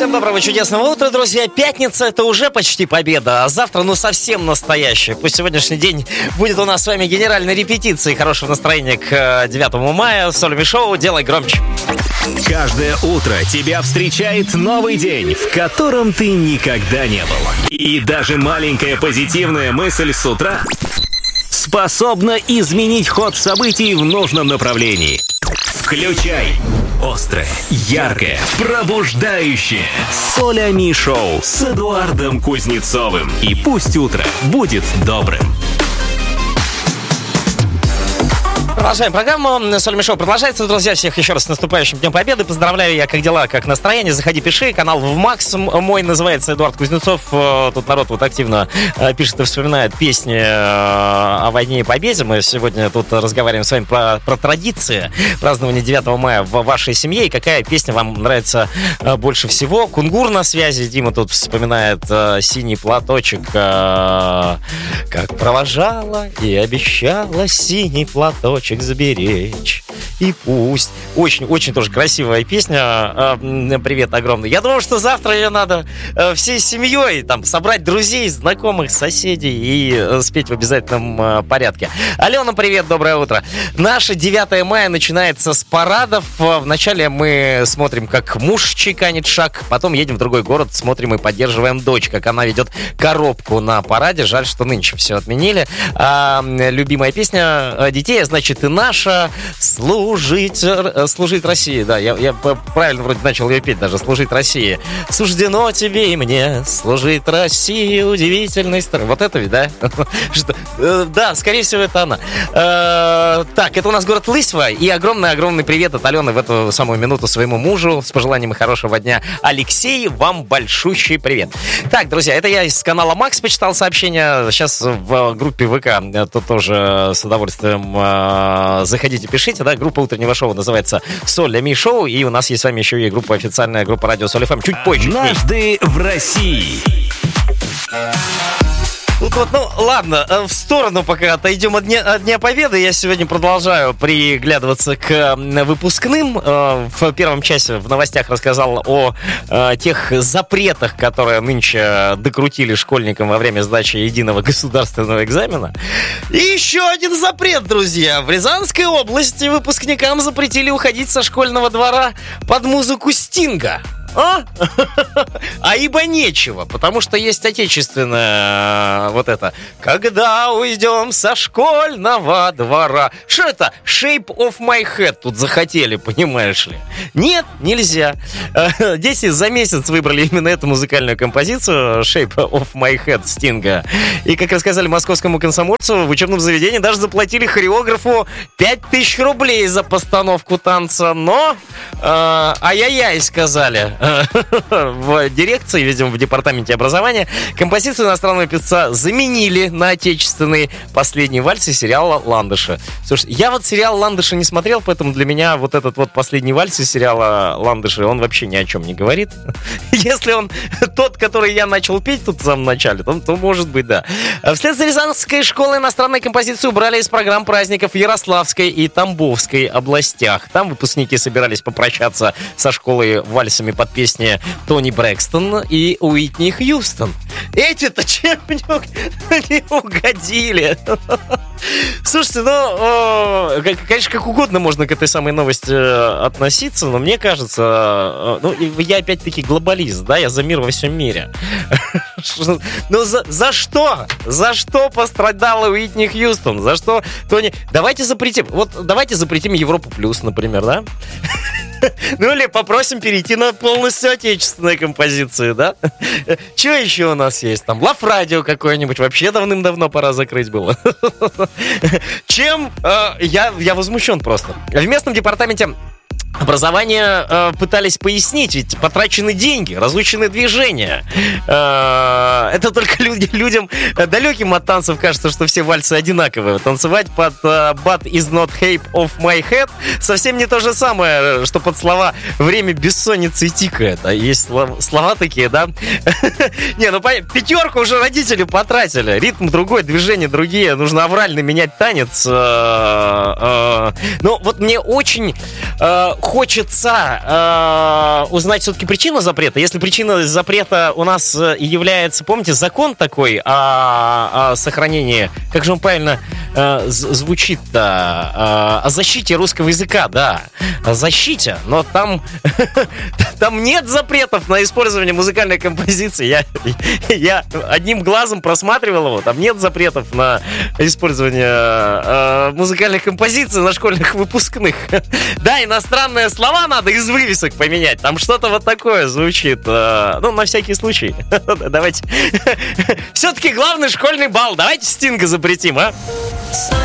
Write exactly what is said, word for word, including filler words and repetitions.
Всем доброго, чудесного утра, друзья. Пятница — это уже почти победа, а завтра, ну, совсем настоящая. Пусть сегодняшний день будет у нас с вами генеральной репетицией хорошего настроения к девятому мая. Соль Шоу, делай громче. Каждое утро тебя встречает новый день, в котором ты никогда не был. И даже маленькая позитивная мысль с утра способна изменить ход событий в нужном направлении. Включай острое, яркое, пробуждающее Соль Шоу с Эдуардом Кузнецовым. И пусть утро будет добрым. Продолжаем программу. Соль Шоу продолжается. Друзья, всех еще раз с наступающим Днем Победы. Поздравляю я, как дела, как настроение. Заходи, пиши. Канал в Макс мой называется Эдуард Кузнецов. Тут народ вот активно пишет и вспоминает песни о войне и победе. Мы сегодня тут разговариваем с вами про, про традиции празднования девятого мая в вашей семье. И какая песня вам нравится больше всего? Кунгур на связи. Дима тут вспоминает «Синий платочек», как провожала и обещала синий платочек заберечь. И пусть. Очень-очень тоже красивая песня. Привет огромный. Я думаю, что завтра ее надо всей семьей там собрать друзей, знакомых, соседей и спеть в обязательном порядке. Алена, привет, доброе утро. Наше девятое мая начинается с парадов. Вначале мы смотрим, как муж чеканит шаг, потом едем в другой город, смотрим и поддерживаем дочь, как она ведет коробку на параде. Жаль, что нынче все отменили. А, любимая песня детей, значит, и наша «Служить, служить России». Да, я, я правильно вроде начал ее петь даже. «Служить России». Суждено тебе и мне служить России удивительной страной. Вот это ведь, да? Что? Да, скорее всего, это она. Так, это у нас город Лысьва. И огромный-огромный привет от Алены в эту самую минуту своему мужу. С пожеланием хорошего дня. Алексей, вам большущий привет. Так, друзья, это я из канала Макс почитал сообщение. Сейчас в группе ВК тут тоже с удовольствием заходите, пишите, да, группа утреннего шоу называется Соль Шоу, и у нас есть с вами еще и группа, официальная группа радио Соль эф эм, чуть позже. Однажды в России. Тут вот, ну, ладно, в сторону пока отойдем от Дня, от Дня Победы. Я сегодня продолжаю приглядываться к выпускным. В первом часе в новостях рассказал о тех запретах, которые нынче докрутили школьникам во время сдачи единого государственного экзамена. И еще один запрет, друзья. В Рязанской области выпускникам запретили уходить со школьного двора под музыку Стинга. А? А ибо нечего, потому что есть отечественное вот это «Когда уйдем со школьного двора». Что это? «Shape of my head» тут захотели, понимаешь ли? Нет, нельзя. Дети за месяц выбрали именно эту музыкальную композицию «Shape of my head» Стинга. И, как рассказали московскому комсомольцу, в учебном заведении даже заплатили хореографу пять тысяч рублей за постановку танца. Но э, ай-яй-яй, сказали в дирекции, видимо, в департаменте образования. Композицию иностранного певца заменили на отечественный «Последний вальс» из сериала «Ландыши». Слушай, я вот сериал «Ландыши» не смотрел, поэтому для меня вот этот вот «Последний вальс» из сериала «Ландыши», он вообще ни о чем не говорит. Если он тот, который я начал петь тут в самом начале, то, то может быть, да. Вслед за Рязанской школой иностранной композиции убрали из программ праздников в Ярославской и Тамбовской областях. Там выпускники собирались попрощаться со школой вальсами под песни Тони Брэкстон и Уитни Хьюстон. Эти-то чем не угодили? Слушайте, ну, о, конечно, как угодно можно к этой самой новости относиться, но мне кажется, ну, я опять-таки глобалист, да, я за мир во всем мире. Ну, за, за что? За что пострадала Уитни Хьюстон? За что Тони... Давайте запретим, вот давайте запретим Европу плюс, например, да? Ну или попросим перейти на полностью отечественные композиции, да? Что еще у нас есть? Там Лав Радио какое-нибудь вообще давным-давно пора закрыть было. Чем э, я, я возмущен просто. В местном департаменте образования э, пытались пояснить, ведь потрачены деньги, разучены движения. Э, это только люди, людям э, далеким от танцев кажется, что все вальсы одинаковые. Танцевать под э, «But is not shape of my head» совсем не то же самое, что под слова «время бессонницы тикает». А есть слова, слова такие, да? Не, ну пятерку уже родители потратили. Ритм другой, движения другие. Нужно аврально менять танец. Ну вот мне очень хочется э, узнать все-таки причину запрета. Если причина запрета у нас является, помните, закон такой о, о сохранении, как же он правильно э, звучит-то, э, о защите русского языка, да, о защите, но там, там нет запретов на использование музыкальной композиции. Я, я одним глазом просматривал его, там нет запретов на использование э, музыкальных композиций на школьных выпускных. Да, иностранные слова надо из вывесок поменять. Там что-то вот такое звучит. Э, ну, на всякий случай. Давайте. Все-таки главный школьный бал. Давайте Стинга запретим, а?